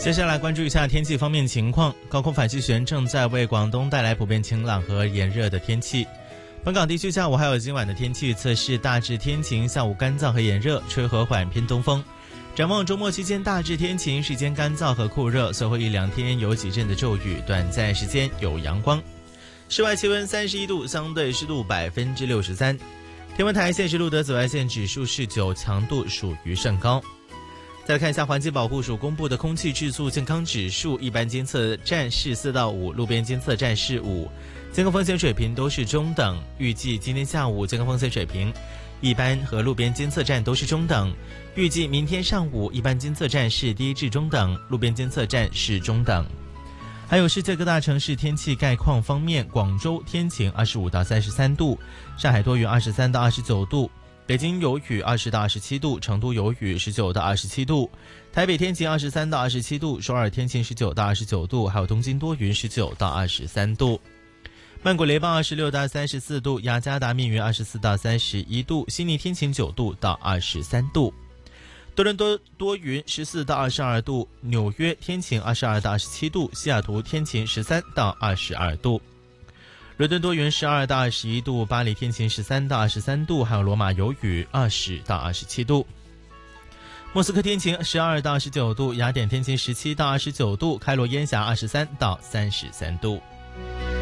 接下来关注一下天气方面情况，高空反气旋正在为广东带来普遍晴朗和炎热的天气。本港地区下午还有今晚的天气预测是大致天晴，下午干燥和炎热，吹和缓偏东风。展望周末期间大致天晴，日间干燥和酷热，随后一两天有几阵的骤雨，短暂时间有阳光。室外气温31度，相对湿度63%。天文台现时录得紫外线指数是9，强度属于甚高。再来看一下环境保护署公布的空气质素健康指数，一般监测站是4到5，路边监测站是5，健康风险水平都是中等。预计今天下午健康风险水平，一般和路边监测站都是中等。预计明天上午一般监测站是低至中等，路边监测站是中等。还有世界各大城市天气概况方面，广州天晴25到33度，上海多云23到29度，北京有雨20到27度，成都有雨19到27度，台北天晴23到27度，首尔天晴19到29度，还有东京多云19到23度。曼谷雷暴26到34度，雅加达密云24到31度，悉尼天晴9度到23度。多伦多多云14到22度，纽约天晴22到27度，西雅图天晴13到22度。伦敦多云12到21度，巴黎天晴13到23度，还有罗马有雨20到27度。莫斯科天晴12到19度，雅典天晴17到29度，开罗烟霞23到33度。